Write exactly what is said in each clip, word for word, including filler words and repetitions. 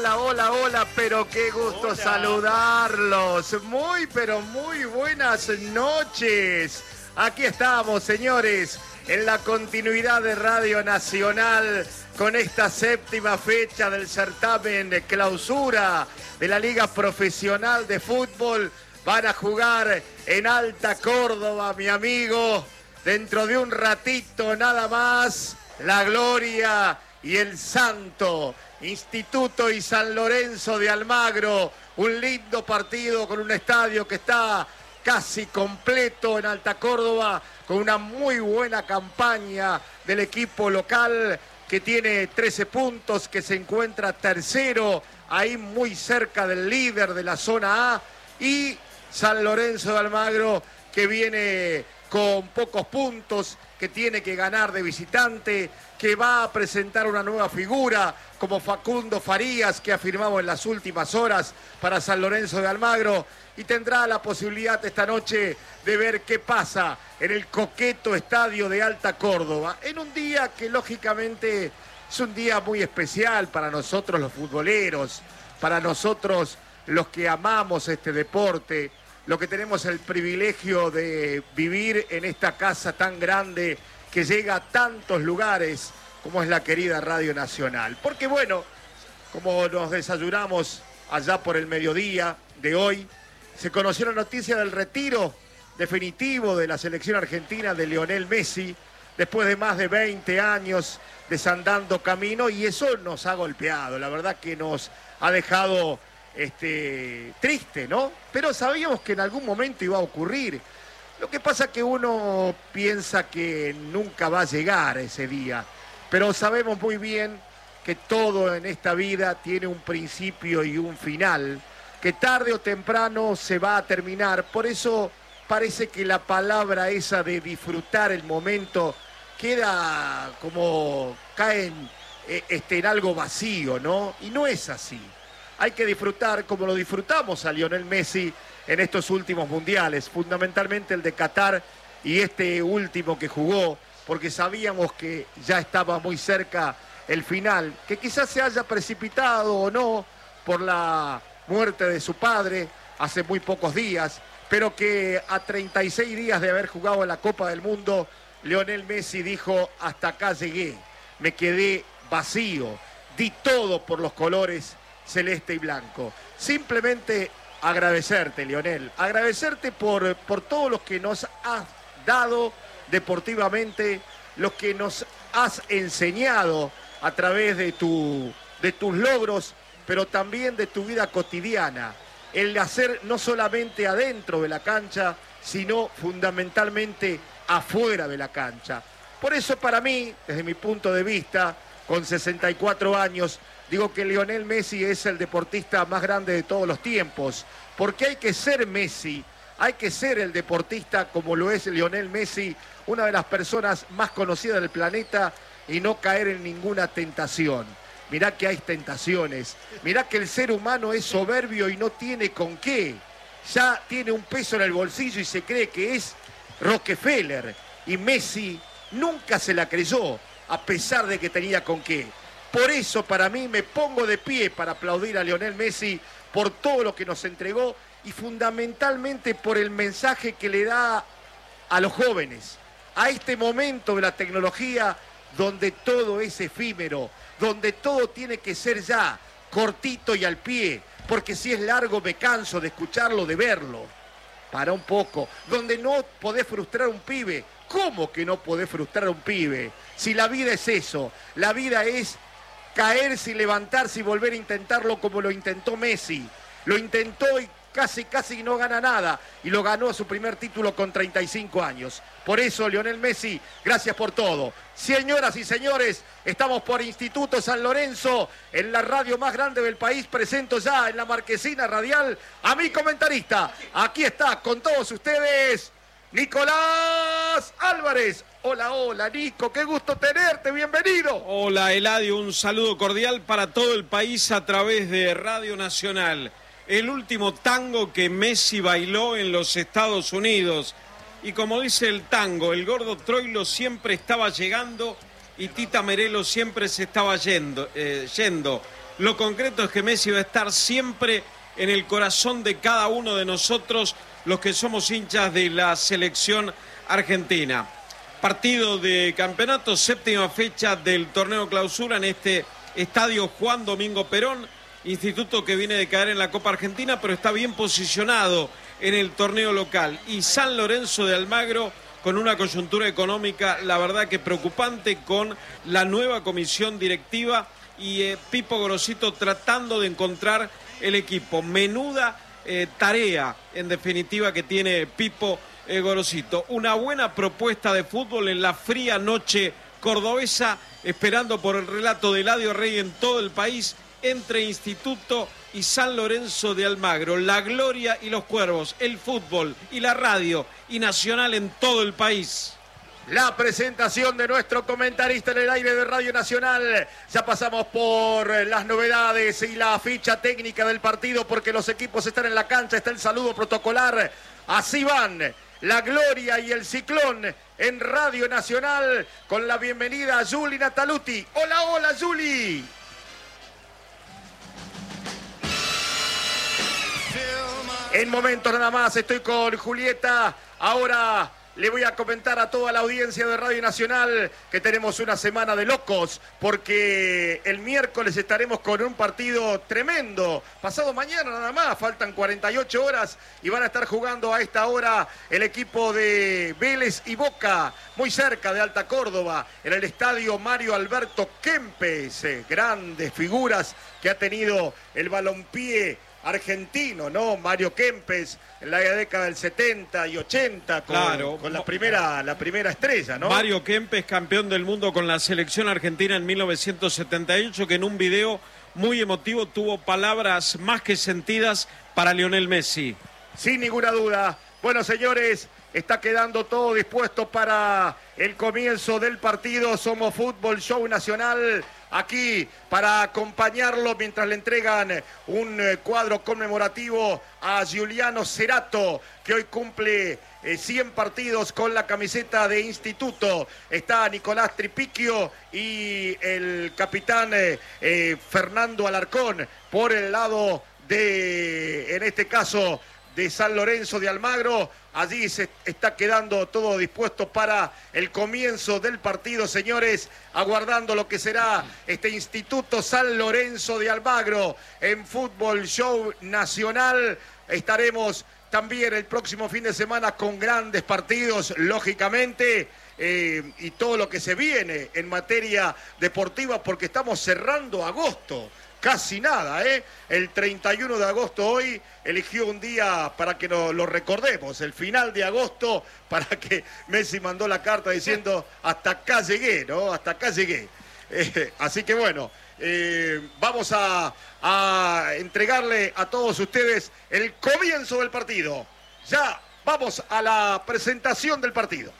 hola, hola, hola, pero qué gusto Hola. saludarlos. Muy, pero muy buenas noches. Aquí estamos, señores, en la continuidad de Radio Nacional con esta séptima fecha del certamen de clausura de la Liga Profesional de Fútbol. Van a jugar en Alta Córdoba, mi amigo. Dentro de un ratito nada más, la Gloria y el Santo. Instituto y San Lorenzo de Almagro. Un lindo partido con un estadio que está casi completo en Alta Córdoba, con una muy buena campaña del equipo local que tiene trece puntos, que se encuentra tercero, ahí muy cerca del líder de la zona A, y San Lorenzo de Almagro que viene con pocos puntos, que tiene que ganar de visitante, que va a presentar una nueva figura como Facundo Farías, que ha firmado en las últimas horas para San Lorenzo de Almagro, y tendrá la posibilidad esta noche de ver qué pasa en el coqueto estadio de Alta Córdoba, en un día que lógicamente es un día muy especial para nosotros los futboleros, para nosotros los que amamos este deporte, lo que tenemos el privilegio de vivir en esta casa tan grande que llega a tantos lugares como es la querida Radio Nacional. Porque bueno, como nos desayunamos allá por el mediodía de hoy, se conoció la noticia del retiro definitivo de la selección argentina de Lionel Messi, después de más de veinte años desandando camino, y eso nos ha golpeado, la verdad que nos ha dejado este, triste, ¿no? Pero sabíamos que en algún momento iba a ocurrir. Lo que pasa es que uno piensa que nunca va a llegar ese día, pero sabemos muy bien que todo en esta vida tiene un principio y un final, que tarde o temprano se va a terminar. Por eso parece que la palabra esa de disfrutar el momento queda como cae en, este, en algo vacío, ¿no? Y no es así. Hay que disfrutar como lo disfrutamos a Lionel Messi en estos últimos mundiales, fundamentalmente el de Qatar y este último que jugó, porque sabíamos que ya estaba muy cerca el final, que quizás se haya precipitado o no por la muerte de su padre hace muy pocos días, pero que a treinta y seis días de haber jugado en la Copa del Mundo, Lionel Messi dijo: hasta acá llegué, me quedé vacío, di todo por los colores celeste y blanco. Simplemente agradecerte, Lionel, agradecerte por, por todo lo que nos has dado deportivamente, lo que nos has enseñado a través de, tu, de tus logros, pero también de tu vida cotidiana, el hacer no solamente adentro de la cancha, sino fundamentalmente afuera de la cancha. Por eso para mí, desde mi punto de vista, con sesenta y cuatro años, digo que Lionel Messi es el deportista más grande de todos los tiempos, porque hay que ser Messi, hay que ser el deportista como lo es Lionel Messi, una de las personas más conocidas del planeta, y no caer en ninguna tentación. Mirá que hay tentaciones, mirá que el ser humano es soberbio y no tiene con qué. Ya tiene un peso en el bolsillo y se cree que es Rockefeller. Y Messi nunca se la creyó, a pesar de que tenía con qué. Por eso para mí me pongo de pie para aplaudir a Lionel Messi por todo lo que nos entregó y fundamentalmente por el mensaje que le da a los jóvenes, a este momento de la tecnología donde todo es efímero, donde todo tiene que ser ya cortito y al pie, porque si es largo me canso de escucharlo, de verlo. Para un poco, donde no podés frustrar a un pibe. ¿Cómo que no podés frustrar a un pibe? Si la vida es eso, la vida es caerse y levantarse y volver a intentarlo como lo intentó Messi. Lo intentó y casi, casi no gana nada. Y lo ganó a su primer título con treinta y cinco años. Por eso, Lionel Messi, gracias por todo. Señoras y señores, estamos por Instituto San Lorenzo, en la radio más grande del país. Presento ya en la marquesina radial a mi comentarista. Aquí está con todos ustedes, Nicolás Álvarez. Hola, hola, Nico, qué gusto tenerte, bienvenido. Hola, Eladio, un saludo cordial para todo el país a través de Radio Nacional. El último tango que Messi bailó en los Estados Unidos. Y como dice el tango, el gordo Troilo siempre estaba llegando y Tita Merelo siempre se estaba yendo. Eh, yendo. Lo concreto es que Messi va a estar siempre en el corazón de cada uno de nosotros, los que somos hinchas de la selección argentina. Partido de campeonato, séptima fecha del torneo clausura en este estadio Juan Domingo Perón, instituto que viene de caer en la Copa Argentina, pero está bien posicionado en el torneo local. Y San Lorenzo de Almagro con una coyuntura económica, la verdad que preocupante, con la nueva comisión directiva y eh, Pipo Gorosito tratando de encontrar el equipo. Menuda eh, tarea, en definitiva, que tiene Pipo eh, Gorosito. Una buena propuesta de fútbol en la fría noche cordobesa, esperando por el relato de Eladio Rey en todo el país, entre Instituto y San Lorenzo de Almagro. La gloria y los cuervos, el fútbol y la radio y Nacional en todo el país. La presentación de nuestro comentarista en el aire de Radio Nacional. Ya pasamos por las novedades y la ficha técnica del partido, porque los equipos están en la cancha. Está el saludo protocolar. Así van la gloria y el ciclón en Radio Nacional, con la bienvenida a Juli Nataluti. Hola, hola, Juli. En momentos nada más estoy con Julieta. Ahora le voy a comentar a toda la audiencia de Radio Nacional que tenemos una semana de locos, porque el miércoles estaremos con un partido tremendo. Pasado mañana nada más, faltan cuarenta y ocho horas y van a estar jugando a esta hora el equipo de Vélez y Boca, muy cerca de Alta Córdoba, en el estadio Mario Alberto Kempes. Eh, grandes figuras que ha tenido el balompié argentino, ¿no? Mario Kempes en la década del setenta y ochenta con, claro, con la primera la primera estrella, ¿no? Mario Kempes, campeón del mundo con la selección argentina en mil novecientos setenta y ocho, que en un video muy emotivo tuvo palabras más que sentidas para Lionel Messi. Sin ninguna duda. Bueno, señores, está quedando todo dispuesto para el comienzo del partido. Somos Fútbol Show Nacional, aquí para acompañarlo mientras le entregan un cuadro conmemorativo a Giuliano Cerato, que hoy cumple eh, cien partidos con la camiseta de Instituto. Está Nicolás Tripicchio y el capitán eh, eh, Fernando Alarcón por el lado de, en este caso, de San Lorenzo de Almagro. Allí se está quedando todo dispuesto para el comienzo del partido, señores, aguardando lo que será este Instituto San Lorenzo de Almagro en Fútbol Show Nacional. Estaremos también el próximo fin de semana con grandes partidos, lógicamente, eh, y todo lo que se viene en materia deportiva, porque estamos cerrando agosto. Casi nada, ¿eh? El treinta y uno de agosto hoy eligió un día para que nos lo recordemos, el final de agosto, para que Messi mandó la carta diciendo hasta acá llegué, ¿no? Hasta acá llegué. Eh, así que bueno, eh, vamos a, a entregarle a todos ustedes el comienzo del partido. Ya vamos a la presentación del partido.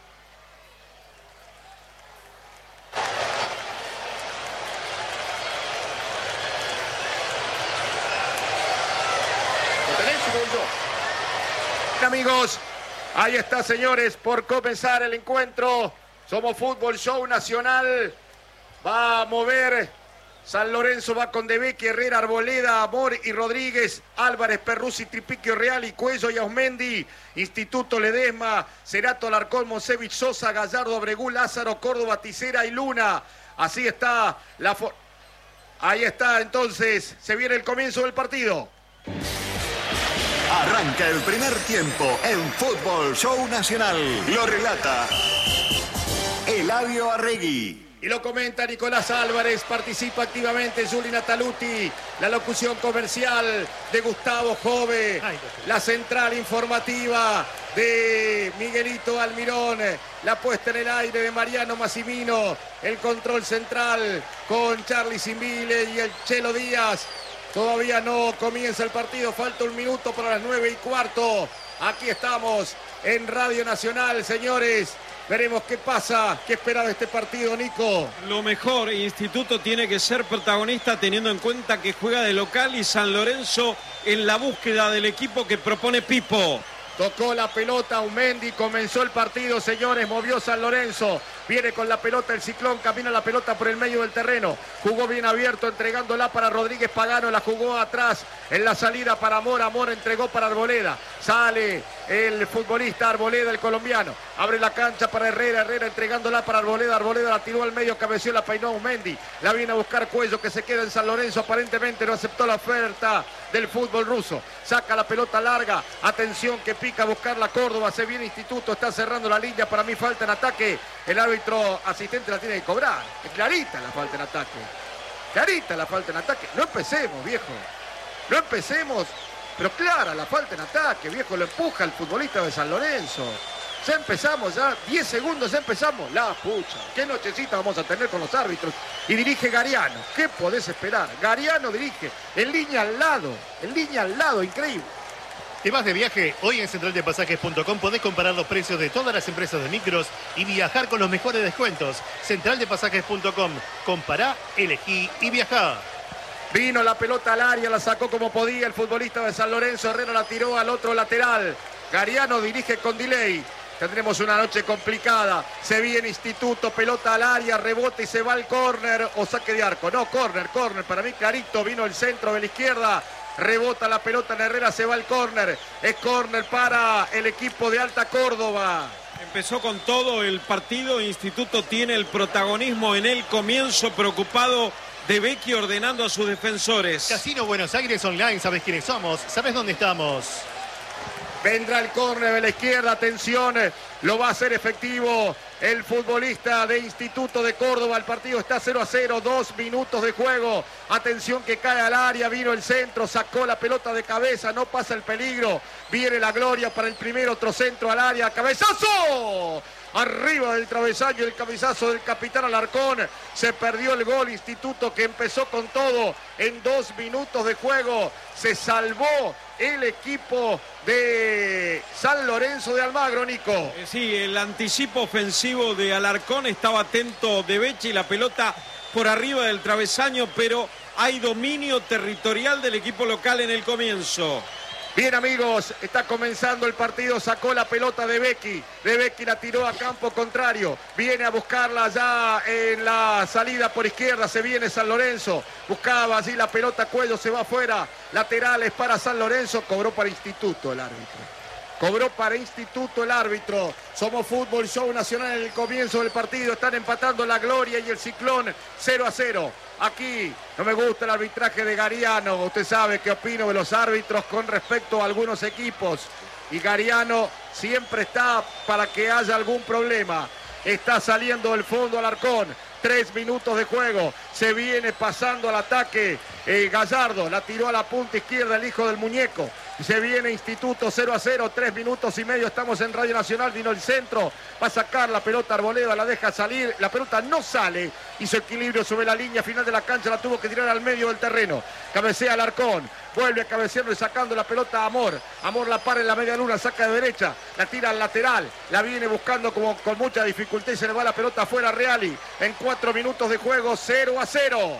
Amigos, ahí está, señores, por comenzar el encuentro. Somos Fútbol Show Nacional. Va a mover San Lorenzo, va con De Vecchi, Herrera, Arboleda, Amor y Rodríguez, Álvarez, Perruzzi, Tripicchio, Real y Cuello y Ausmendi. Instituto Ledesma, Cerato, Alarcón, Monsevich, Sosa, Gallardo, Abregú, Lázaro, Córdoba, Tisera y Luna. Así está la for... Ahí está, entonces, se viene el comienzo del partido. Arranca el primer tiempo en Fútbol Show Nacional. Lo relata Eladio Arregui. Y lo comenta Nicolás Álvarez, participa activamente Juli Nataluti, la locución comercial de Gustavo Jove, la central informativa de Miguelito Almirón, la puesta en el aire de Mariano Massimino, el control central con Charly Simbile y el Chelo Díaz. Todavía no comienza el partido, falta un minuto para las nueve y cuarto. Aquí estamos en Radio Nacional, señores. Veremos qué pasa, qué espera de este partido, Nico. Lo mejor, Instituto tiene que ser protagonista teniendo en cuenta que juega de local y San Lorenzo en la búsqueda del equipo que propone Pipo. Tocó la pelota Aumendi, comenzó el partido, señores, movió San Lorenzo. Viene con la pelota el Ciclón, camina la pelota por el medio del terreno. Jugó bien abierto, entregándola para Rodríguez Pagano, la jugó atrás en la salida para Amor. Amor entregó para Arboleda. Sale el futbolista Arboleda, el colombiano. Abre la cancha para Herrera, Herrera entregándola para Arboleda. Arboleda la tiró al medio, cabeció, la peinó Aumendi. La viene a buscar Cuello, que se queda en San Lorenzo. Aparentemente no aceptó la oferta del fútbol ruso. Saca la pelota larga. Atención que pica a buscar la Córdoba. Se viene Instituto, está cerrando la línea. Para mí falta en ataque. El árbitro asistente la tiene que cobrar. Es clarita la falta en ataque. Clarita la falta en ataque. No empecemos, viejo. No empecemos. Pero clara la falta en ataque, viejo. Lo empuja el futbolista de San Lorenzo. Ya empezamos, ya diez segundos, ya empezamos. La pucha, qué nochecita vamos a tener con los árbitros. Y dirige Gariano. ¿Qué podés esperar? Gariano dirige. En línea al lado. En línea al lado, increíble. ¿Te vas de viaje? Hoy en central de pasajes punto com podés comparar los precios de todas las empresas de micros y viajar con los mejores descuentos. central de pasajes punto com. Compará, elegí y viajá. Vino la pelota al área, la sacó como podía el futbolista de San Lorenzo. Herrera la tiró al otro lateral. Gariano dirige con delay. Tendremos una noche complicada. Se viene Instituto, pelota al área, rebote y se va al córner o saque de arco. No, córner, córner. Para mí clarito, vino el centro de la izquierda. Rebota la pelota en Herrera, se va al córner. Es córner para el equipo de Alta Córdoba. Empezó con todo el partido. Instituto tiene el protagonismo en el comienzo, preocupado de Becchi ordenando a sus defensores. Casino Buenos Aires Online, ¿sabes quiénes somos? ¿Sabes dónde estamos? Vendrá el córner de la izquierda, atención, lo va a hacer efectivo el futbolista de Instituto de Córdoba. El partido está cero a cero, dos minutos de juego. Atención que cae al área, vino el centro, sacó la pelota de cabeza, no pasa el peligro. Viene la gloria para el primer, otro centro al área, cabezazo. Arriba del travesaño, el cabezazo del capitán Alarcón. Se perdió el gol. Instituto, que empezó con todo en dos minutos de juego. Se salvó el equipo de San Lorenzo de Almagro, Nico. Eh, sí, el anticipo ofensivo de Alarcón, estaba atento de Becchi, la pelota por arriba del travesaño, pero hay dominio territorial del equipo local en el comienzo. Bien, amigos, está comenzando el partido, sacó la pelota de Becchi, de Becchi la tiró a campo contrario, viene a buscarla ya en la salida por izquierda, se viene San Lorenzo, buscaba allí la pelota, Cuello se va afuera, laterales para San Lorenzo, cobró para Instituto el árbitro. Cobró para Instituto el árbitro. Somos Fútbol Show Nacional en el comienzo del partido. Están empatando la Gloria y el Ciclón cero a cero. Aquí no me gusta el arbitraje de Gariano. Usted sabe qué opino de los árbitros con respecto a algunos equipos. Y Gariano siempre está para que haya algún problema. Está saliendo del fondo Alarcón. Tres minutos de juego. Se viene pasando al ataque. Eh, Gallardo la tiró a la punta izquierda, el hijo del muñeco. Se viene Instituto cero a cero, tres minutos y medio, estamos en Radio Nacional, vino el centro, va a sacar la pelota Arboleda, la deja salir, la pelota no sale, hizo equilibrio sobre la línea final de la cancha, la tuvo que tirar al medio del terreno, cabecea Alarcón, vuelve a cabecearlo y sacando la pelota a Amor, Amor la para en la media luna, saca de derecha, la tira al lateral, la viene buscando como con mucha dificultad y se le va la pelota afuera a Reali, en cuatro minutos de juego, cero a cero.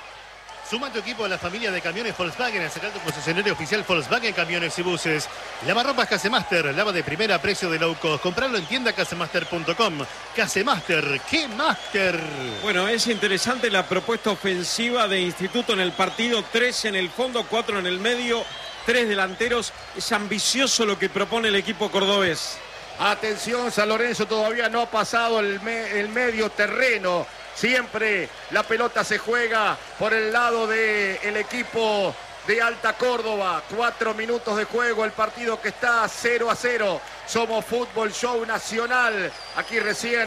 Suma tu equipo a la familia de camiones Volkswagen, acerca tu concesionario oficial Volkswagen Camiones y Buses. Lavarropas Casemaster, lava de primera a precio de low cost. Comprarlo en tienda casemaster punto com. Casemaster, ¡qué máster! Bueno, es interesante la propuesta ofensiva de Instituto en el partido. Tres en el fondo, cuatro en el medio, tres delanteros. Es ambicioso lo que propone el equipo cordobés. Atención, San Lorenzo todavía no ha pasado el, me, el medio terreno. Siempre la pelota se juega por el lado del equipo de Alta Córdoba. Cuatro minutos de juego, el partido que está cero a cero. Somos Fútbol Show Nacional. Aquí recién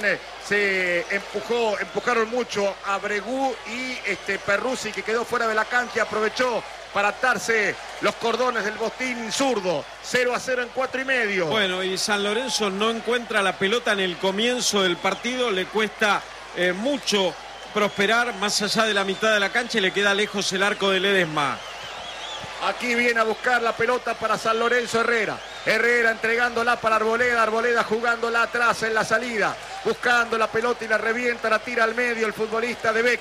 se empujó, empujaron mucho a Bregú y este Perruzzi, que quedó fuera de la cancha, aprovechó para atarse los cordones del botín zurdo. cero a cero en cuatro y medio. Bueno, y San Lorenzo no encuentra la pelota en el comienzo del partido, le cuesta Eh, mucho prosperar más allá de la mitad de la cancha y le queda lejos el arco de Ledesma. Aquí viene a buscar la pelota para San Lorenzo Herrera. Herrera entregándola para Arboleda. Arboleda jugándola atrás en la salida. Buscando la pelota y la revienta, la tira al medio el futbolista de Becchi.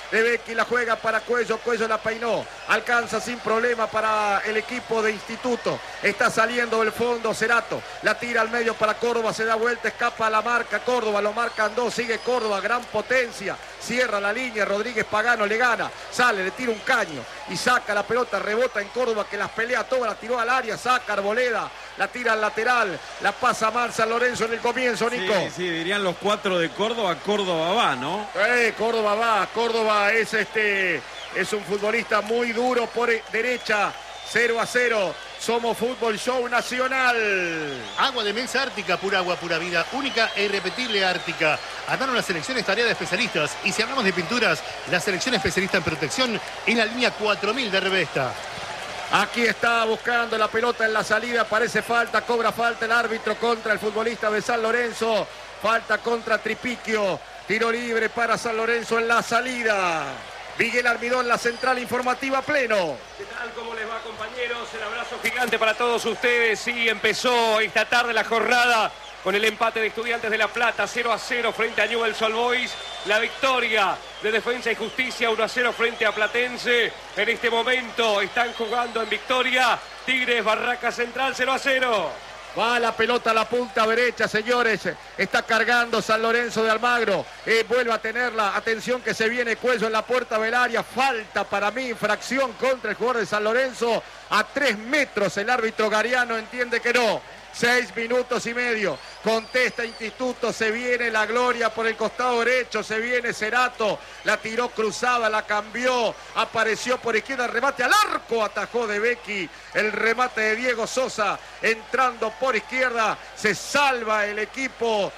De Becchi la juega para Cuello, Cuello la peinó, alcanza sin problema para el equipo de Instituto, está saliendo del fondo Cerato, la tira al medio para Córdoba, se da vuelta, escapa a la marca Córdoba, lo marcan dos, sigue Córdoba, gran potencia, cierra la línea, Rodríguez Pagano le gana, sale, le tira un caño y saca la pelota, rebota en Córdoba que las pelea todas, la tiró al área, saca Arboleda, la tira al lateral, la pasa mal San Lorenzo en el comienzo, Nico. Sí, sí, dirían los cuatro de Córdoba, Córdoba va, ¿no? Eh, Córdoba va, Córdoba es este es un futbolista muy duro por derecha. Cero a cero. Somos Fútbol Show Nacional. Agua de Mesa Ártica, pura agua, pura vida, única e irrepetible Ártica. Armaron las selecciones tarea de especialistas. Y si hablamos de pinturas, la selección especialista en protección en la línea cuatro mil de Revesta. Aquí está buscando la pelota en la salida. Parece falta, cobra falta el árbitro contra el futbolista de San Lorenzo. Falta contra Tripiquio. Tiro libre para San Lorenzo en la salida. Miguel Almidón, la central informativa pleno. ¿Qué tal? ¿Cómo les va, compañeros? El abrazo gigante para todos ustedes. Sí, empezó esta tarde la jornada con el empate de Estudiantes de La Plata, cero a cero frente a Newell's Old Boys. La victoria de Defensa y Justicia, uno a cero frente a Platense. En este momento están jugando en victoria Tigres Barraca Central, cero a cero. Va la pelota a la punta derecha, señores. Está cargando San Lorenzo de Almagro. Eh, vuelve a tenerla. Atención que se viene Cuello en la puerta del área. Falta para mí, infracción contra el jugador de San Lorenzo. A tres metros el árbitro Gariano entiende que no. Seis minutos y medio. Contesta Instituto. Se viene la Gloria por el costado derecho. Se viene Cerato. La tiró cruzada, la cambió. Apareció por izquierda. Remate al arco. Atajó de Becchi. El remate de Diego Sosa. Entrando por izquierda. Se salva el equipo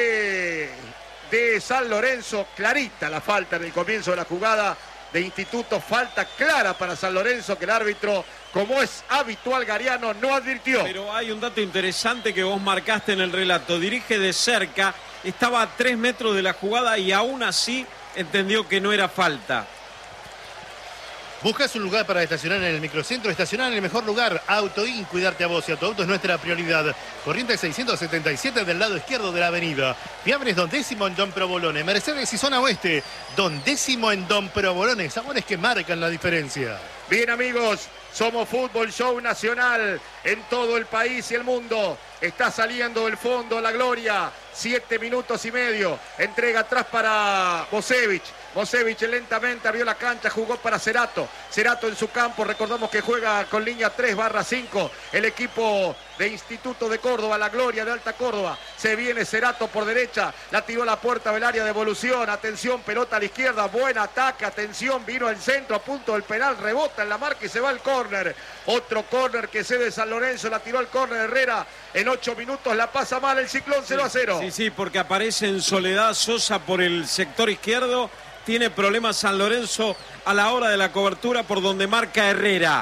de, de San Lorenzo. Clarita la falta en el comienzo de la jugada de Instituto. Falta clara para San Lorenzo que el árbitro, como es habitual Gariano, no advirtió. Pero hay un dato interesante que vos marcaste en el relato. Dirige de cerca, estaba a tres metros de la jugada y aún así entendió que no era falta. ¿Buscas un lugar para estacionar en el microcentro? Estacionar en el mejor lugar. Autoin, cuidarte a vos y a tu auto es nuestra prioridad. Corrientes seiscientos setenta y siete del lado izquierdo de la avenida. Fiambres Don Décimo en Don Provolone. Mercedes y zona oeste. Don Décimo en Don Provolone. Sabores que marcan la diferencia. Bien, amigos, somos Fútbol Show Nacional en todo el país y el mundo. Está saliendo del fondo la Gloria. Siete minutos y medio. Entrega atrás para Bosevich. Bosevich lentamente abrió la cancha, jugó para Cerato. Cerato en su campo, recordamos que juega con línea tres barra cinco. El equipo de Instituto de Córdoba, la Gloria de Alta Córdoba. Se viene Cerato por derecha, la tiró a la puerta del área de evolución. Atención, pelota a la izquierda, buen ataque, atención, vino al centro a punto del penal, rebota en la marca y se va al córner. Otro córner que cede San Lorenzo, la tiró al córner Herrera. En ocho minutos la pasa mal el Ciclón, cero a cero. Sí, sí, porque aparece en Soledad Sosa por el sector izquierdo. Tiene problemas San Lorenzo a la hora de la cobertura por donde marca Herrera.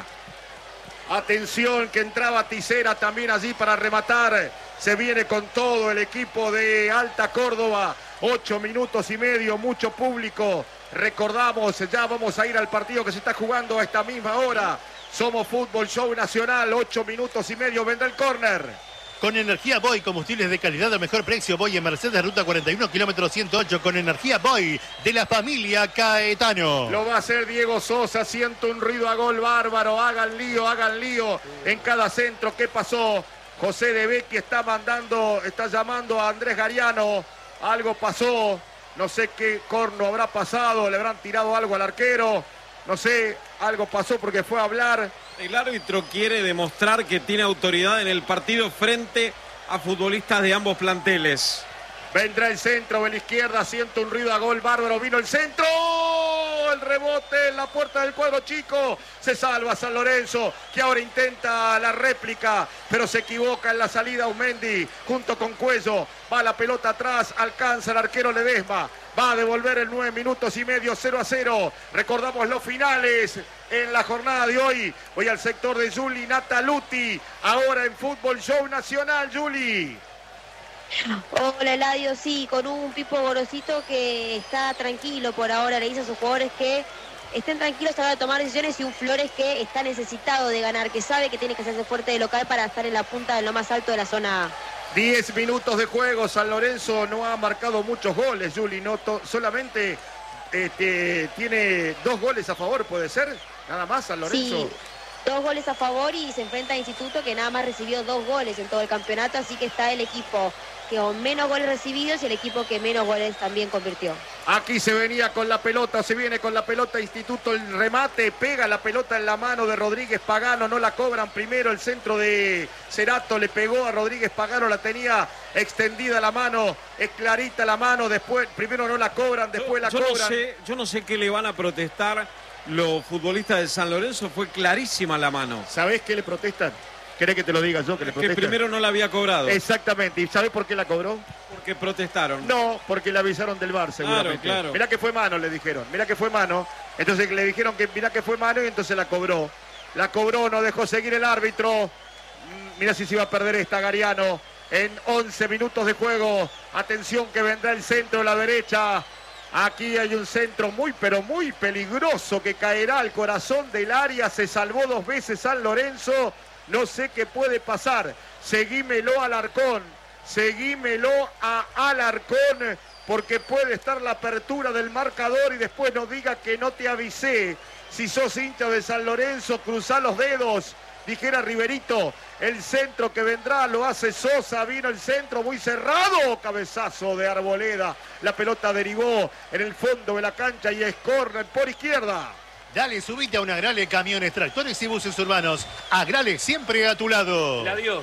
Atención que entraba Tisera también allí para rematar. Se viene con todo el equipo de Alta Córdoba. Ocho minutos y medio, mucho público. Recordamos, ya vamos a ir al partido que se está jugando a esta misma hora. Somos Fútbol Show Nacional, ocho minutos y medio, vendrá el córner. Con Energía Boy, combustibles de calidad a mejor precio. Boy en Mercedes, ruta cuarenta y uno, kilómetro ciento ocho. Con Energía Boy, de la familia Caetano. Lo va a hacer Diego Sosa. Siento un ruido a gol bárbaro. Hagan lío, hagan lío en cada centro. ¿Qué pasó? José de Becchi está mandando, está llamando a Andrés Gariano. Algo pasó. No sé qué corno habrá pasado. Le habrán tirado algo al arquero. No sé, algo pasó porque fue a hablar. El árbitro quiere demostrar que tiene autoridad en el partido frente a futbolistas de ambos planteles. Vendrá el centro de la izquierda, siento un ruido a gol bárbaro, vino el centro, el rebote en la puerta del cuadro chico, se salva San Lorenzo, que ahora intenta la réplica, pero se equivoca en la salida Aumendi, junto con Cuello, va la pelota atrás, alcanza el arquero Ledesma, va a devolver en nueve minutos y medio, cero a cero, recordamos los finales en la jornada de hoy, voy al sector de Juli Nataluti, ahora en Fútbol Show Nacional, Juli. Hola Eladio, sí, con un Pipo Gorosito que está tranquilo por ahora, le dice a sus jugadores que estén tranquilos a la hora de tomar decisiones, y un Flores que está necesitado de ganar, que sabe que tiene que hacerse fuerte de local para estar en la punta de lo más alto de la zona A. diez minutos de juego, San Lorenzo no ha marcado muchos goles, Juli, no solamente este, tiene dos goles a favor, ¿puede ser? Nada más, San Lorenzo. Sí, dos goles a favor y se enfrenta a Instituto, que nada más recibió dos goles en todo el campeonato, así que está el equipo que con menos goles recibidos y el equipo que menos goles también convirtió. Aquí se venía con la pelota, se viene con la pelota Instituto, el remate, pega la pelota en la mano de Rodríguez Pagano, no la cobran primero, el centro de Cerato le pegó a Rodríguez Pagano, la tenía extendida la mano, es clarita la mano, después, primero no la cobran, después yo, la yo cobran. No sé, yo no sé qué le van a protestar los futbolistas de San Lorenzo, fue clarísima la mano. ¿Sabés qué le protestan? ¿Querés que te lo diga yo? Que le Que protestan. primero no la había cobrado. Exactamente, ¿y sabés por qué la cobró? Porque protestaron. No, porque le avisaron del V A R seguramente. Claro, claro. Mirá que fue mano, le dijeron. Mirá que fue mano. Entonces le dijeron que mirá que fue mano y entonces la cobró. La cobró, no dejó seguir el árbitro. Mirá si se iba a perder esta, Gariano. En once minutos de juego. Atención que vendrá el centro de la derecha. Aquí hay un centro muy, pero muy peligroso que caerá al corazón del área. Se salvó dos veces San Lorenzo. No sé qué puede pasar. Seguímelo Alarcón. Seguímelo a Alarcón. Porque puede estar la apertura del marcador y después nos diga que no te avisé. Si sos hincha de San Lorenzo, cruzá los dedos. Dijera Riverito, el centro que vendrá lo hace Sosa, vino el centro muy cerrado, cabezazo de Arboleda. La pelota derivó en el fondo de la cancha y es córner por izquierda. Dale, subite a una Agrale Camiones, Tractores y Buses Urbanos. Agrale siempre a tu lado. La dio.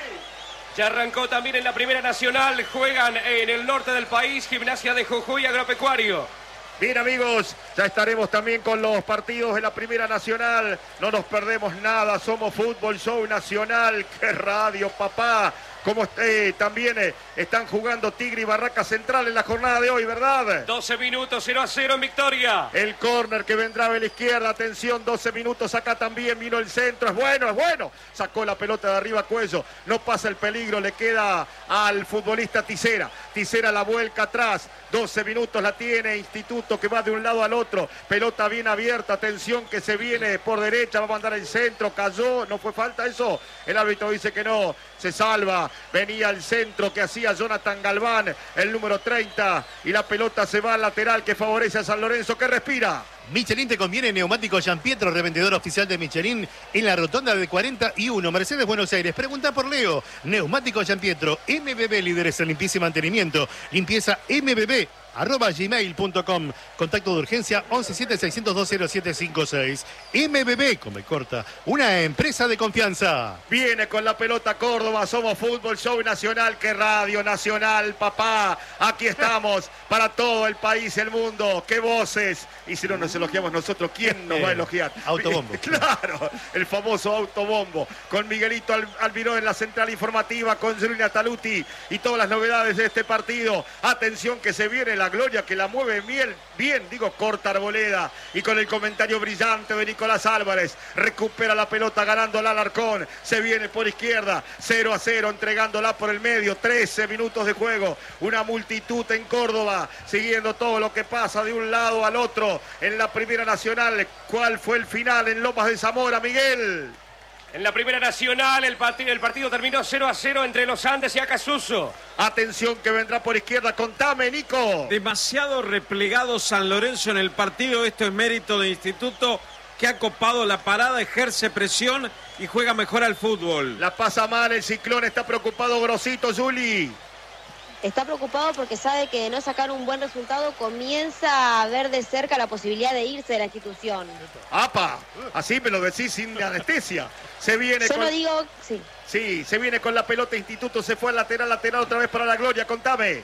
Ya arrancó también en la Primera Nacional. Juegan en el norte del país. Gimnasia de Jujuy, Agropecuario. Bien, amigos, ya estaremos también con los partidos de la Primera Nacional. No nos perdemos nada, somos Fútbol Show Nacional. ¡Qué radio, papá! Como eh, también eh, están jugando Tigre y Barraca Central en la jornada de hoy, ¿verdad? doce minutos, cero a cero en victoria. El córner que vendrá de la izquierda, atención, doce minutos acá también, vino el centro, es bueno, es bueno. Sacó la pelota de arriba Cuello, no pasa el peligro, le queda al futbolista Tisera. Tisera la vuelca atrás, doce minutos la tiene Instituto que va de un lado al otro. Pelota bien abierta, atención que se viene por derecha, va a mandar el centro, cayó, ¿no fue falta eso? El árbitro dice que no, se salva. Venía el centro que hacía Jonathan Galván, el número treinta, y la pelota se va al lateral que favorece a San Lorenzo, que respira. Michelin te conviene, neumático Gianpietro, revendedor oficial de Michelin en la rotonda de cuarenta y uno, Mercedes, Buenos Aires. Pregunta por Leo. Neumático Gianpietro, M B B, líderes en limpieza y mantenimiento. Limpieza M B B. arroba gmail punto com. Contacto de urgencia once siete seiscientos dos cero siete cinco seis. M B B, come corta, una empresa de confianza. Viene con la pelota Córdoba, somos Fútbol Show Nacional, que Radio Nacional, papá. Aquí estamos para todo el país, el mundo. Qué voces. Y si no nos elogiamos nosotros, ¿quién nos va a elogiar? Autobombo. Claro, el famoso autobombo. Con Miguelito Al Almirón en la central informativa, con Giulia Taluti y todas las novedades de este partido. Atención que se viene la gloria, que la mueve bien, bien, digo, corta Arboleda. Y con el comentario brillante de Nicolás Álvarez, recupera la pelota ganándola Alarcón. Se viene por izquierda, cero a cero, entregándola por el medio. trece minutos de juego. Una multitud en Córdoba, siguiendo todo lo que pasa de un lado al otro en la Primera Nacional. ¿Cuál fue el final en Lomas de Zamora, Miguel? En la Primera Nacional el partido, el partido terminó cero a cero entre los Andes y Acasuso. Atención que vendrá por izquierda. Contame, Nico. Demasiado replegado San Lorenzo en el partido. Esto es mérito de Instituto, que ha copado la parada, ejerce presión y juega mejor al fútbol. La pasa mal el Ciclón, está preocupado Grosito, Juli. Está preocupado porque sabe que de no sacar un buen resultado comienza a ver de cerca la posibilidad de irse de la institución. ¡Apa! Así me lo decís sin anestesia. Se viene Yo con... no digo... Sí. Sí, se viene con la pelota Instituto, se fue al lateral, lateral otra vez para la gloria. Contame.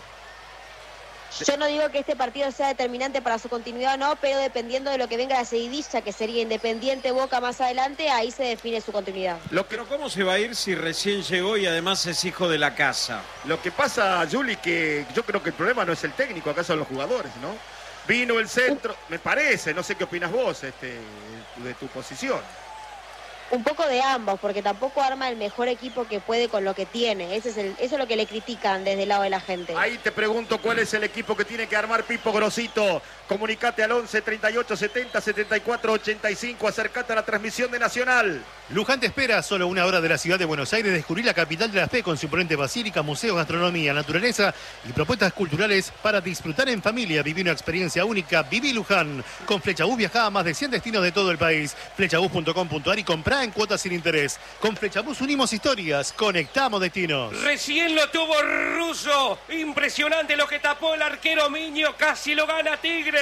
Yo no digo que este partido sea determinante para su continuidad o no, pero dependiendo de lo que venga la seguidilla, que sería Independiente Boca más adelante, ahí se define su continuidad. Lo que, Pero ¿cómo se va a ir si recién llegó y además es hijo de la casa? lo que pasa, Juli, que yo creo que el problema no es el técnico, acá son los jugadores, ¿no? Vino el centro, me parece, no sé qué opinas vos este, de tu posición. Un poco de ambos, porque tampoco arma el mejor equipo que puede con lo que tiene. Ese es el, eso es lo que le critican desde el lado de la gente. Ahí te pregunto cuál es el equipo que tiene que armar Pipo Grosito. Comunicate al once, treinta y ocho, setenta, setenta y cuatro, ochenta y cinco. Acercate a la transmisión de Nacional. Luján te espera, solo una hora de la ciudad de Buenos Aires. Descubrir la capital de la fe con su imponente basílica, museos, gastronomía, naturaleza y propuestas culturales para disfrutar en familia. Viví una experiencia única. Viví Luján. Con Flechabús viajá a más de cien destinos de todo el país. Flechabús punto com punto ar y comprá en cuotas sin interés. Con Flechabús unimos historias, conectamos destinos. Recién lo tuvo Russo. Impresionante lo que tapó el arquero Miño. Casi lo gana Tigre.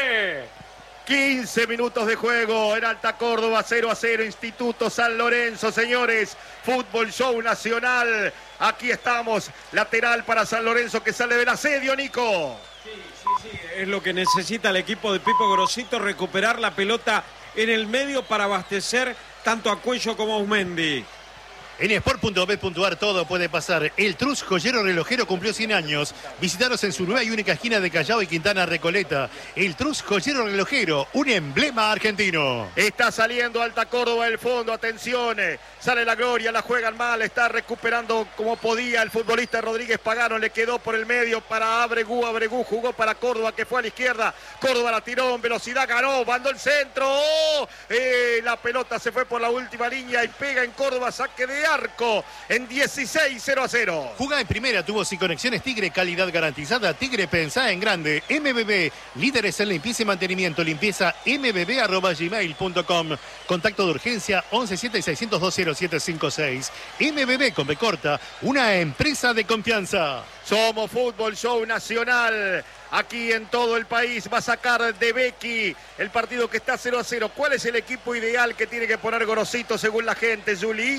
quince minutos de juego en Alta Córdoba, cero a cero, Instituto San Lorenzo, señores. Fútbol Show Nacional. Aquí estamos, lateral para San Lorenzo que sale del asedio, Nico. Sí, sí, sí, es lo que necesita el equipo de Pipo Grosito, recuperar la pelota en el medio para abastecer tanto a Cuello como a Usmendi. En sport punto bet punto ar todo puede pasar. El Trus Joyero Relojero cumplió cien años. Visitaros en su nueva y única esquina de Callao y Quintana Recoleta. El Trus Joyero Relojero, un emblema argentino. Está saliendo Alta Córdoba del fondo, atención. Sale la Gloria, la juegan mal, está recuperando como podía el futbolista Rodríguez Pagano. Le quedó por el medio para Abregú. Abregú jugó para Córdoba, que fue a la izquierda. Córdoba la tiró en velocidad, ganó, mandó el centro. ¡Oh! Eh, la pelota se fue por la última línea y pega en Córdoba, saque de arco en dieciséis, cero a cero. Jugá en primera, tubos y conexiones Tigre, calidad garantizada. Tigre, pensá en grande. M B B, líderes en limpieza y mantenimiento. Limpieza m b b arroba gmail punto com. Contacto de urgencia once siete seiscientos dos cero siete cinco seis. M B B con B corta, una empresa de confianza. Somos Fútbol Show Nacional. Aquí en todo el país va a sacar de Becky el partido que está cero a cero. ¿Cuál es el equipo ideal que tiene que poner Grosito según la gente, Juli?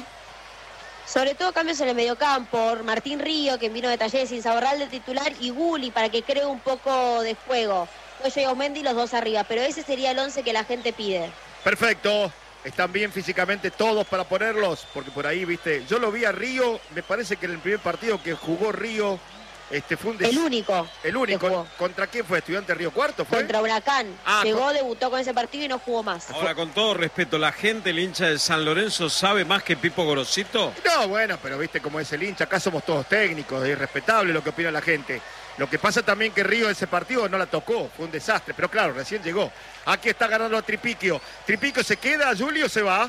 Sobre todo cambios en el mediocampo. Martín Río, que vino de Talleres, Insaurralde de titular, y Gulli para que cree un poco de juego. Cuello y Osmendi los dos arriba, pero ese sería el once que la gente pide. Perfecto. Están bien físicamente todos para ponerlos, porque por ahí, viste, yo lo vi a Río, me parece que en el primer partido que jugó Río, este fue un des... El único. El único. ¿Contra quién fue? ¿Estudiante Río Cuarto fue? Contra Huracán. Ah, Llegó, con... debutó con ese partido y no jugó más. Ahora, con todo respeto, ¿la gente, el hincha de San Lorenzo, sabe más que Pipo Grosito? No, bueno, pero viste cómo es el hincha. Acá somos todos técnicos, es irrespetable lo que opina la gente. Lo que pasa también que Río ese partido no la tocó, fue un desastre. Pero claro, recién llegó. Aquí está ganando a Tripiquio. ¿Tripiquio se queda, Julio, o se va?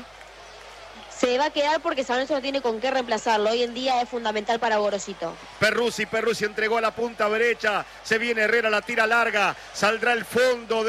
Se va a quedar porque San Lorenzo no tiene con qué reemplazarlo. Hoy en día es fundamental para Gorosito. Perruzzi, Perruzzi entregó a la punta derecha. Se viene Herrera, la tira larga. Saldrá el fondo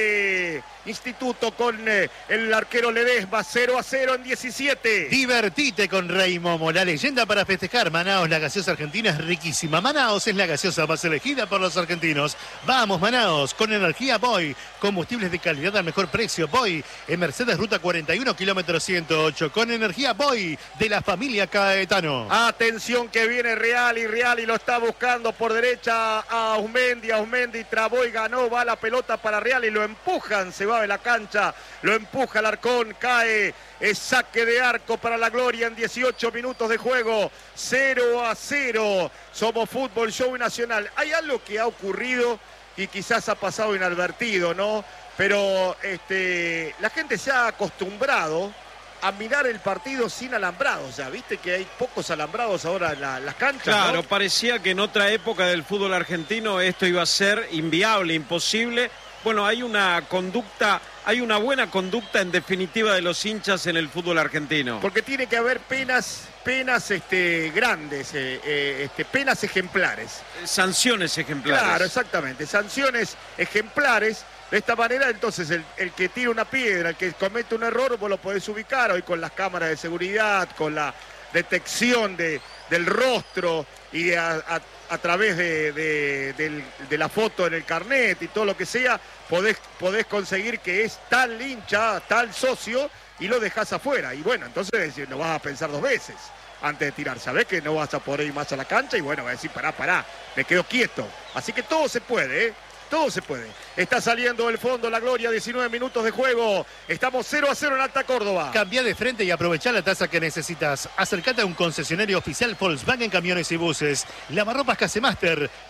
de Instituto con eh, el arquero Ledesma. cero a cero en diecisiete. Divertite con Rey Momo, la leyenda para festejar. Manaos, la gaseosa argentina es riquísima. Manaos es la gaseosa más elegida por los argentinos. Vamos, Manaos, con energía Boy. Combustibles de calidad al mejor precio. Boy, en Mercedes Ruta cuarenta y uno, kilómetro ciento ocho. Con energía Boy, de la familia Caetano. Atención que viene Real y Real y lo está buscando por derecha a Usmendi. A Usmendi trabó y ganó. Va la pelota para Real y lo empujan. Se va de la cancha. Lo empuja Alarcón. Cae. Es saque de arco para la Gloria en dieciocho minutos de juego. cero a cero. Somos Fútbol Show Nacional. Hay algo que ha ocurrido y quizás ha pasado inadvertido, ¿no? Pero este, la gente se ha acostumbrado a mirar el partido sin alambrados. Ya viste que hay pocos alambrados ahora en la, las canchas. Claro, ¿no? Parecía que en otra época del fútbol argentino esto iba a ser inviable, imposible. Bueno, hay una conducta, hay una buena conducta en definitiva de los hinchas en el fútbol argentino. Porque tiene que haber penas, penas este, grandes, eh, eh, este, penas ejemplares. Sanciones ejemplares. Claro, exactamente, sanciones ejemplares. De esta manera, entonces, el, el que tira una piedra, el que comete un error, vos lo podés ubicar hoy con las cámaras de seguridad, con la detección de, del rostro y a, a, a través de, de, de, de la foto en el carnet y todo lo que sea, podés, podés conseguir que es tal hincha, tal socio, y lo dejás afuera. Y bueno, entonces no vas a pensar dos veces antes de tirar. Sabés que no vas a poder ir más a la cancha y bueno, vas a decir, pará, pará, me quedo quieto. Así que todo se puede, ¿eh? Todo se puede. Está saliendo del fondo la Gloria, diecinueve minutos de juego. Estamos cero a cero en Alta Córdoba. Cambia de frente y aprovecha la tasa que necesitas. Acercate a un concesionario oficial Volkswagen Camiones y Buses. Lavarropas Casemaster.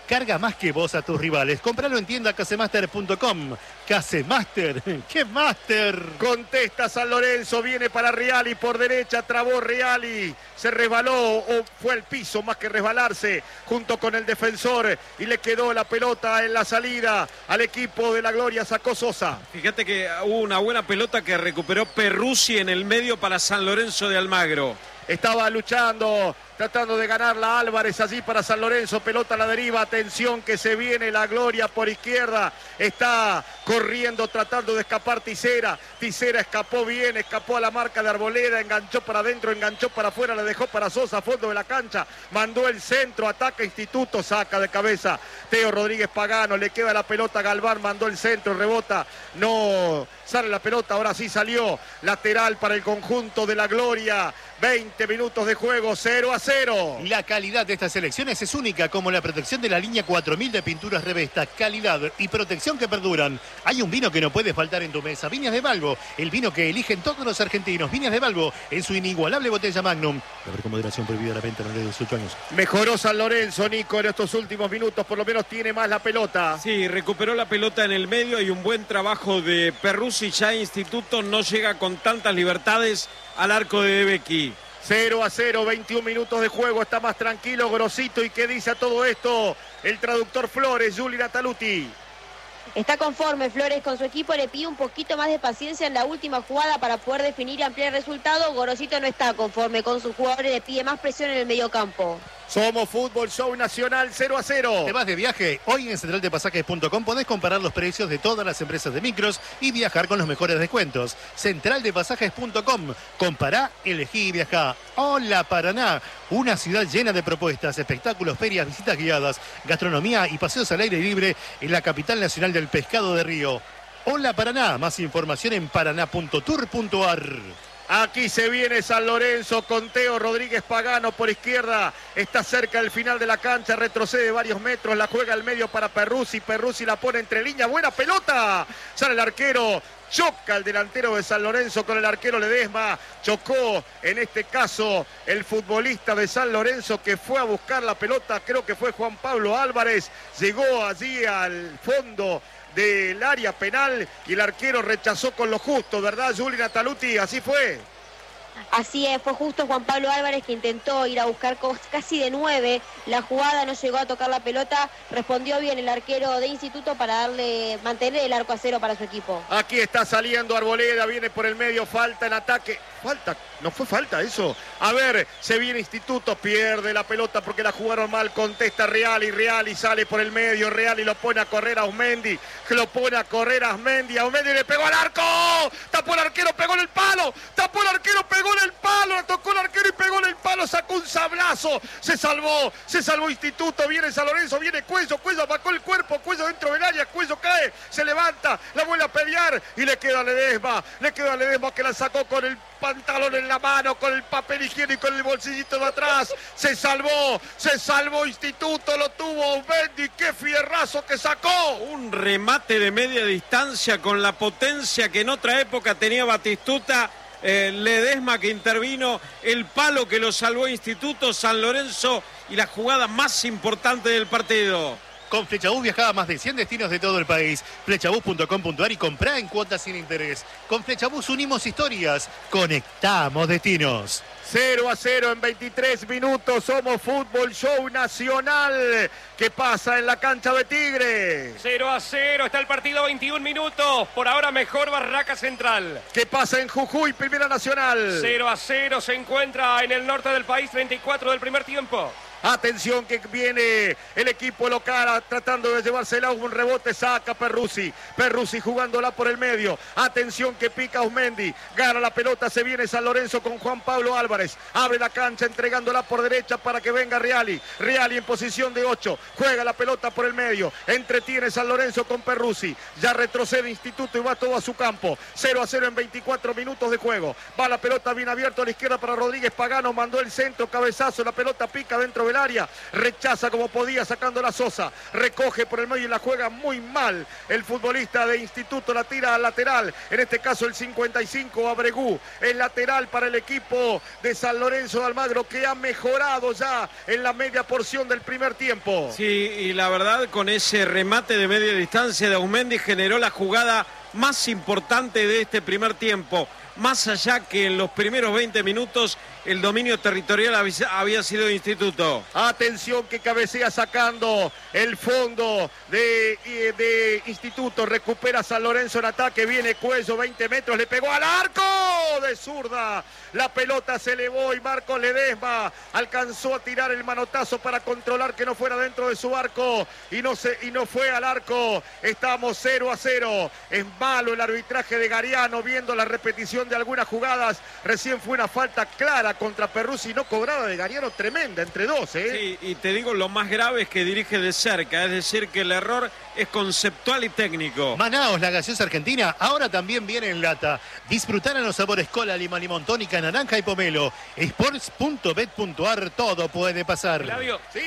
carga más que vos a tus rivales. Compralo en tienda casemaster punto com. Casemaster, ¡qué máster! Contesta San Lorenzo, viene para Reali por derecha, trabó Reali, se resbaló o fue al piso más que resbalarse junto con el defensor y le quedó la pelota en la salida al equipo de la Gloria, sacó Sosa. Fíjate que hubo una buena pelota que recuperó Perruzzi en el medio para San Lorenzo de Almagro. Estaba luchando, tratando de ganarla Álvarez allí para San Lorenzo, pelota a la deriva, atención que se viene la Gloria por izquierda, está corriendo tratando de escapar Tisera, Tisera escapó bien, escapó a la marca de Arboleda, enganchó para adentro, enganchó para afuera, le dejó para Sosa, fondo de la cancha, mandó el centro, ataca Instituto, saca de cabeza Teo Rodríguez Pagano, le queda la pelota a Galván, mandó el centro, rebota, no sale la pelota, ahora sí salió, lateral para el conjunto de la Gloria, veinte minutos de juego, cero a cero. La calidad de estas elecciones es única, como la protección de la línea cuatro mil de pinturas Revesta. Calidad y protección que perduran. Hay un vino que no puede faltar en tu mesa. Viñas de Balbo, el vino que eligen todos los argentinos. Viñas de Balbo, en su inigualable botella Magnum. A ver, con moderación prohibida la venta a los de dieciocho años. Mejoró San Lorenzo, Nico, en estos últimos minutos. Por lo menos tiene más la pelota. Sí, recuperó la pelota en el medio y un buen trabajo de Perruzzi. Ya Instituto no llega con tantas libertades al arco de Becky. cero a cero, veintiún minutos de juego, está más tranquilo Grosito. ¿Y qué dice a todo esto el traductor Flores, Juli Nataluti? Está conforme Flores con su equipo, le pide un poquito más de paciencia en la última jugada para poder definir y ampliar el resultado. Gorosito no está conforme con sus jugadores, le pide más presión en el mediocampo. Somos Fútbol Show Nacional, cero a cero. ¿Te vas de viaje? Hoy en central de pasajes punto com podés comparar los precios de todas las empresas de micros y viajar con los mejores descuentos. central de pasajes punto com. Compará, elegí y viajá. Hola Paraná, una ciudad llena de propuestas, espectáculos, ferias, visitas guiadas, gastronomía y paseos al aire libre en la capital nacional del pescado de Río. Hola Paraná, más información en paraná punto tour punto ar. Aquí se viene San Lorenzo con Teo Rodríguez Pagano por izquierda. Está cerca del final de la cancha, retrocede varios metros, la juega al medio para Perruzzi. Perruzzi la pone entre líneas, buena pelota. Sale el arquero, choca el delantero de San Lorenzo con el arquero Ledesma. Chocó en este caso el futbolista de San Lorenzo que fue a buscar la pelota, creo que fue Juan Pablo Álvarez. Llegó allí al fondo del área penal y el arquero rechazó con lo justo, ¿verdad, Juli Nataluti? Así fue. Así es, fue justo Juan Pablo Álvarez que intentó ir a buscar casi de nueve la jugada, no llegó a tocar la pelota, respondió bien el arquero de Instituto para darle, mantener el arco a cero para su equipo. Aquí está saliendo Arboleda, viene por el medio, falta en ataque, falta, no fue falta eso. A ver, se viene Instituto, pierde la pelota porque la jugaron mal, contesta Reali, Reali sale por el medio, Reali lo pone a correr a Osmendi, lo pone a correr a Osmendi, a Osmendi le pegó al arco, tapó el arquero, pegó en el palo, tapó el arquero, pegó en el palo, tocó el arquero y pegó en el palo, sacó un sablazo, se salvó, se salvó Instituto, viene San Lorenzo, viene Cuello, Cuello apacó el cuerpo, Cuello dentro del área, Cuello cae, se levanta, la vuelve a pelear y le queda a Ledesma, le queda a Ledesma que la sacó con el pantalón en la mano, con el papel higiénico en el bolsillito de atrás, se salvó, se salvó Instituto, lo tuvo Mendy, qué fierrazo que sacó. Un remate de media distancia con la potencia que en otra época tenía Batistuta. Eh, Ledesma que intervino, el palo que lo salvó Instituto, San Lorenzo y la jugada más importante del partido. Con Flechabús viajaba a más de cien destinos de todo el país. Flechabús punto com punto ar y comprá en cuotas sin interés. Con Flechabús unimos historias, conectamos destinos. cero a cero en veintitrés minutos, somos Fútbol Show Nacional. ¿Qué pasa en la cancha de Tigre? cero a cero, está el partido, veintiún minutos. Por ahora mejor Barraca Central. ¿Qué pasa en Jujuy, Primera Nacional? cero a cero se encuentra en el norte del país, treinta y cuatro del primer tiempo. Atención que viene el equipo local tratando de llevársela, un rebote, saca Perruzzi, Perruzzi jugándola por el medio, atención que pica Osmendi, gana la pelota, se viene San Lorenzo con Juan Pablo Álvarez, abre la cancha entregándola por derecha para que venga Reali, Reali en posición de ocho, juega la pelota por el medio, entretiene San Lorenzo con Perruzzi, ya retrocede Instituto y va todo a su campo, cero a cero en veinticuatro minutos de juego, va la pelota bien abierta a la izquierda para Rodríguez Pagano, mandó el centro, cabezazo, la pelota pica dentro dentro del área, rechaza como podía sacando la Sosa, recoge por el medio y la juega muy mal el futbolista de Instituto, la tira al lateral, en este caso el cincuenta y cinco Abregú, el lateral para el equipo de San Lorenzo de Almagro, que ha mejorado ya en la media porción del primer tiempo. Sí, y la verdad, con ese remate de media distancia de Aumendi generó la jugada más importante de este primer tiempo. Más allá que en los primeros veinte minutos el dominio territorial había sido de Instituto. Atención que cabecea sacando el fondo de, de Instituto. Recupera San Lorenzo en ataque. Viene Cuello, veinte metros. Le pegó al arco de zurda. La pelota se elevó y Marcos Ledesma alcanzó a tirar el manotazo para controlar que no fuera dentro de su arco. Y no, se, y no fue al arco. Estamos cero a cero. Es malo el arbitraje de Gariano viendo la repetición de algunas jugadas. Recién fue una falta clara contra Perruzzi, no cobrada de Gariano, tremenda, entre dos, ¿eh? Sí, y te digo, lo más grave es que dirige de cerca, es decir, que el error es conceptual y técnico. Manaos, la gaseosa argentina, ahora también viene en lata. Disfrutar en los sabores cola, lima, limón, tónica, naranja y pomelo. sports punto bet punto ar, todo puede pasar. Flavio, Sí.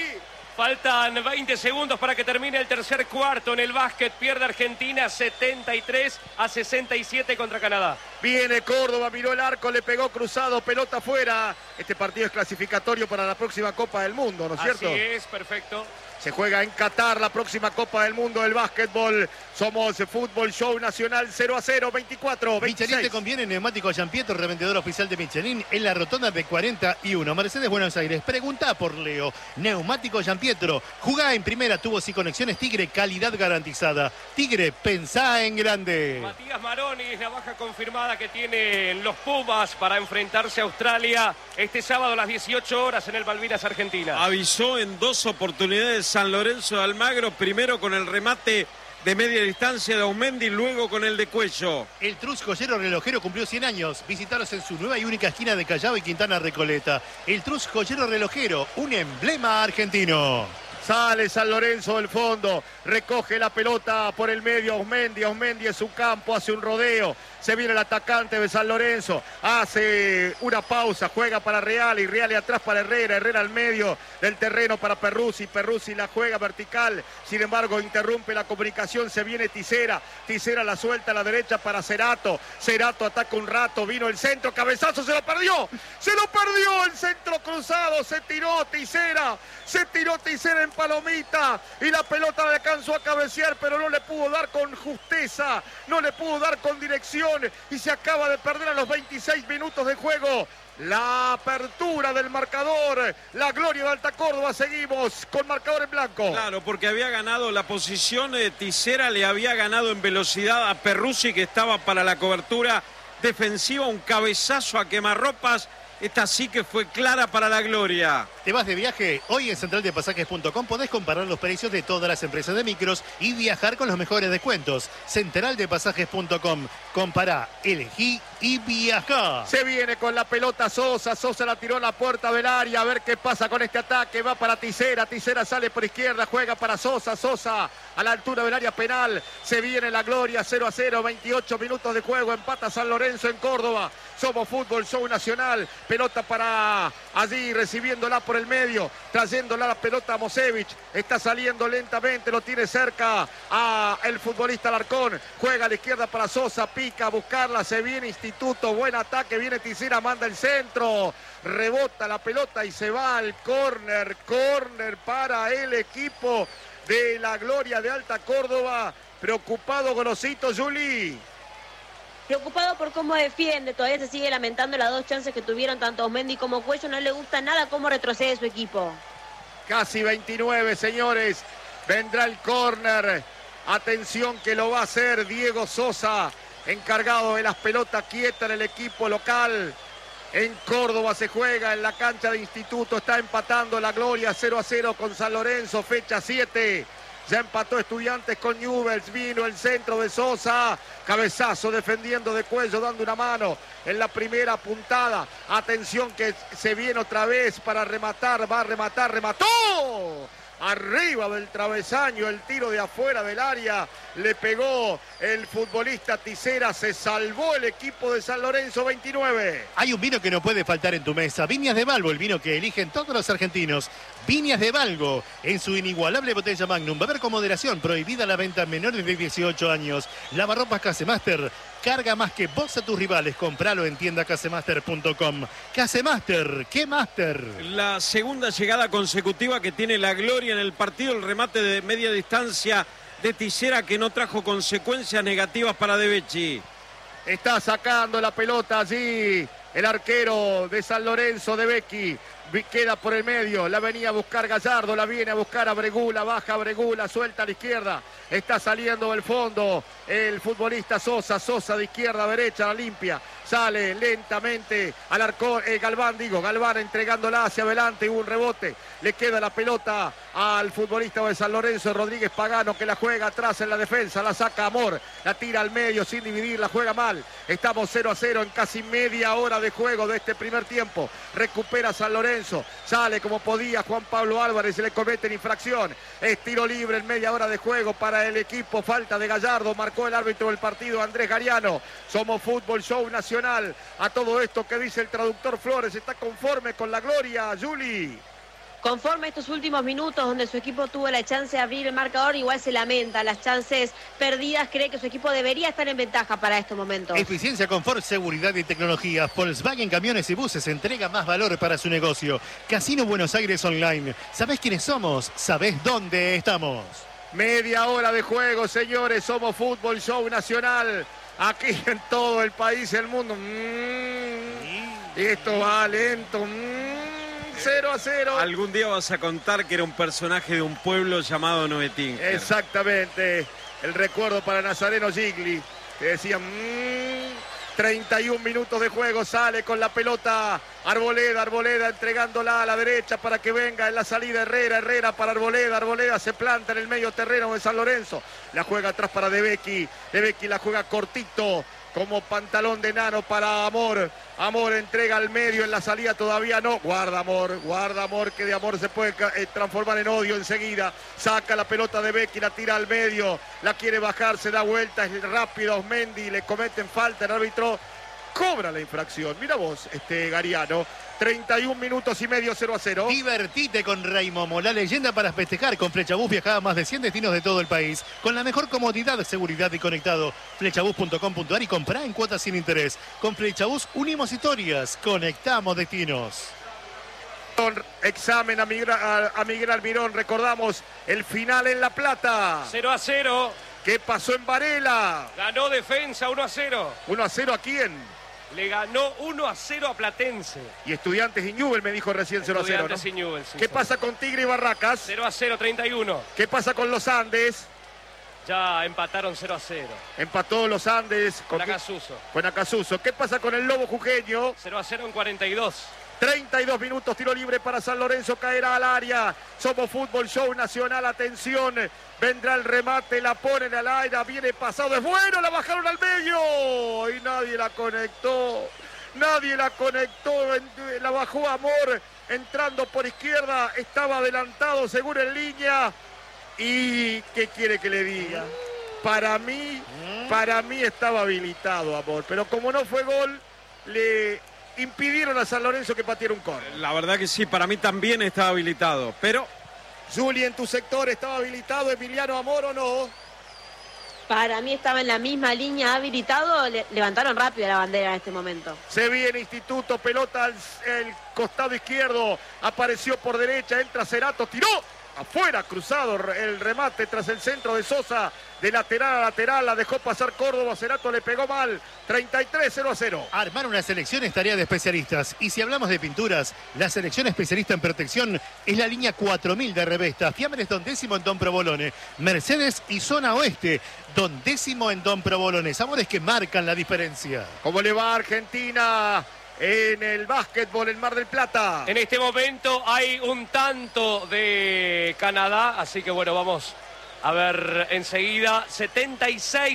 faltan veinte segundos para que termine el tercer cuarto. En el básquet pierde Argentina setenta y tres a sesenta y siete contra Canadá. Viene Córdoba, miró el arco, le pegó cruzado, pelota afuera. Este partido es clasificatorio para la próxima Copa del Mundo, ¿no es cierto? Así es, perfecto. Se juega en Qatar la próxima Copa del Mundo del básquetbol. Somos Fútbol Show Nacional cero a cero, veinticuatro, veintiséis. Michelin te conviene neumático Giampietro, revendedor oficial de Michelin en la rotonda de cuarenta y uno. Mercedes, Buenos Aires. Pregunta por Leo. Neumático Giampietro. Jugá en primera, tubos y conexiones Tigre, calidad garantizada. Tigre, pensá en grande. Matías Maroni es la baja confirmada que tienen los Pumas para enfrentarse a Australia este sábado a las dieciocho horas en el Malvinas, Argentina. Avisó en dos oportunidades San Lorenzo de Almagro, primero con el remate de media distancia de Aumendi, luego con el de Cuello. El Trus Joyero Relojero cumplió cien años. Visitaros en su nueva y única esquina de Callao y Quintana Recoleta. El Trus Joyero Relojero, un emblema argentino. Sale San Lorenzo del fondo, recoge la pelota por el medio Aumendi, Aumendi en su campo, hace un rodeo, se viene el atacante de San Lorenzo, hace una pausa, juega para Real y Real y atrás para Herrera, Herrera al medio del terreno para Perruzzi, Perruzzi la juega vertical, sin embargo interrumpe la comunicación, se viene Tisera, Tisera la suelta a la derecha para Cerato, Cerato ataca un rato, vino el centro, cabezazo, se lo perdió, se lo perdió el centro cruzado, se tiró Tisera, se tiró Tisera en palomita y la pelota le alcanzó a cabecear, pero no le pudo dar con justeza, no le pudo dar con dirección y se acaba de perder a los veintiséis minutos de juego. La apertura del marcador, la gloria de Alta Córdoba, seguimos con marcador en blanco. Claro, porque había ganado la posición de Tisera, le había ganado en velocidad a Perruzzi, que estaba para la cobertura defensiva, un cabezazo a quemarropas. Esta sí que fue clara para la gloria. ¿Te vas de viaje? Hoy en central de pasajes punto com podés comparar los precios de todas las empresas de micros y viajar con los mejores descuentos. central de pasajes punto com. Compará, elegí y viajá. Se viene con la pelota Sosa, Sosa la tiró a la puerta del área, a ver qué pasa con este ataque, va para Tisera, Tisera sale por izquierda, juega para Sosa, Sosa a la altura del área penal, se viene la gloria, cero a cero, veintiocho minutos de juego, empata San Lorenzo en Córdoba. Somos Fútbol Show Nacional, pelota para allí, recibiéndola por el medio, trayéndola la pelota a Mosevich, está saliendo lentamente, lo tiene cerca a el futbolista Alarcón, juega a la izquierda para Sosa, pica a buscarla, se viene Instituto, buen ataque, viene Tisera, manda el centro, rebota la pelota y se va al córner, córner para el equipo de la gloria de Alta Córdoba, preocupado Gorosito, Juli. Preocupado por cómo defiende, todavía se sigue lamentando las dos chances que tuvieron tanto Aumendi como Cuello, no le gusta nada cómo retrocede su equipo. Casi veintinueve, señores, vendrá el córner, atención que lo va a hacer Diego Sosa, encargado de las pelotas quietas en el equipo local. En Córdoba se juega, en la cancha de Instituto, está empatando la gloria cero a cero con San Lorenzo, fecha siete. Ya empató Estudiantes con Newell's, vino el centro de Sosa, cabezazo defendiendo de Cuello, dando una mano en la primera puntada. Atención que se viene otra vez para rematar, va a rematar, remató. arriba del travesaño, el tiro de afuera del área, le pegó el futbolista Tisera, se salvó el equipo de San Lorenzo veintinueve. Hay un vino que no puede faltar en tu mesa, Viñas de Valgo, el vino que eligen todos los argentinos. Viñas de Valgo, en su inigualable botella Magnum, beber con moderación, prohibida la venta a menores de dieciocho años. Lavarropas Casemaster, carga más que vos a tus rivales, compralo en tienda casemaster punto com. Casemaster, ¿qué Master? La segunda llegada consecutiva que tiene la gloria en el partido, el remate de media distancia de Tisera que no trajo consecuencias negativas para De Becchi. Está sacando la pelota allí el arquero de San Lorenzo, De Becchi. Queda por el medio, la venía a buscar Gallardo, la viene a buscar a Bregula, baja a Bregula, suelta a la izquierda, está saliendo del fondo el futbolista Sosa, Sosa de izquierda a derecha, la limpia, sale lentamente al arco, eh, Galván, digo, Galván entregándola hacia adelante, hubo un rebote, le queda la pelota al futbolista de San Lorenzo, Rodríguez Pagano, que la juega atrás en la defensa, la saca Amor, la tira al medio sin dividir, la juega mal, estamos cero a cero en casi media hora de juego de este primer tiempo, recupera San Lorenzo, sale como podía Juan Pablo Álvarez, se le cometen infracción, es tiro libre en media hora de juego para el equipo, falta de Gallardo, marcó el árbitro del partido Andrés Gariano. Somos Fútbol Show Nacional. A todo esto que dice el traductor Flores, ¿está conforme con la gloria, Juli? Conforme a estos últimos minutos donde su equipo tuvo la chance de abrir el marcador, igual se lamenta las chances perdidas, cree que su equipo debería estar en ventaja para estos momentos. Eficiencia, confort, seguridad y tecnología. Volkswagen Camiones y Buses entrega más valor para su negocio. Casino Buenos Aires Online. ¿Sabés quiénes somos? ¿Sabés dónde estamos? Media hora de juego, señores. Somos Fútbol Show Nacional. Aquí en todo el país, el mundo. Mm, esto va lento. Mm. cero a cero. Algún día vas a contar que era un personaje de un pueblo llamado Noetín. Exactamente. El recuerdo para Nazareno Gigli. Que decía, mmm, treinta y un minutos de juego, sale con la pelota Arboleda, Arboleda entregándola a la derecha para que venga en la salida Herrera, Herrera para Arboleda, Arboleda se planta en el medio terreno de San Lorenzo. La juega atrás para De Becchi, De Becchi la juega cortito. Como pantalón de nano para Amor. Amor entrega al medio en la salida, todavía no. Guarda Amor, guarda Amor, que de Amor se puede eh, transformar en odio enseguida. Saca la pelota De Becchi, la tira al medio. La quiere bajar, se da vuelta, es rápido Osmendi, le cometen falta, el árbitro cobra la infracción. Mira vos, este Gariano. treinta y un minutos y medio, cero a cero. Divertite con Raymomo, la leyenda para festejar. Con Flechabús viaja a más de cien destinos de todo el país. Con la mejor comodidad, seguridad y conectado. Flechabús punto com punto ar y comprá en cuotas sin interés. Con Flechabús unimos historias, conectamos destinos. Examen a Miguel, a, a Miguel Almirón, recordamos el final en La Plata. cero a cero. ¿Qué pasó en Varela? Ganó Defensa uno a cero. uno a cero, ¿a quién? Le ganó uno a cero a Platense. Y Estudiantes y Newell me dijo recién cero a cero, ¿no? Estudiantes y Newell, sí, ¿Qué sí. pasa con Tigre y Barracas? cero a cero, treinta y uno. ¿Qué pasa con los Andes? Ya empataron cero a cero. Empató los Andes Con con Acasuso. Con Acasuso. ¿Qué pasa con el Lobo Jujeño? cero a cero en cuarenta y dos. treinta y dos minutos, tiro libre para San Lorenzo, caerá al área. Somos Fútbol Show Nacional, atención. Vendrá el remate, la ponen al aire, viene pasado, es bueno, la bajaron al medio. Y nadie la conectó. Nadie la conectó, la bajó Amor, entrando por izquierda, estaba adelantado, seguro en línea. ¿Y qué quiere que le diga? Para mí, para mí estaba habilitado Amor, pero como no fue gol, le impidieron a San Lorenzo que pateara un córner. La verdad que sí, para mí también estaba habilitado, pero... Juli, en tu sector, ¿estaba habilitado Emiliano Amor o no? Para mí estaba en la misma línea habilitado, le levantaron rápido la bandera en este momento. Se viene Instituto, pelota al el costado izquierdo, apareció por derecha, entra Cerato, tiró, afuera, cruzado el remate tras el centro de Sosa, de lateral a lateral, la dejó pasar Córdoba, Cerato le pegó mal, treinta y tres, cero a cero. Armar una selección es tarea de especialistas. Y si hablamos de pinturas, la selección especialista en protección es la línea cuatro mil de Revesta. Fiambres Don Décimo en Don Provolone. Mercedes y Zona Oeste. Don Décimo en Don Provolone. Sabores que marcan la diferencia. ¿Cómo le va a Argentina en el básquetbol en Mar del Plata? En este momento hay un tanto de Canadá, así que bueno, vamos a ver enseguida. setenta y seis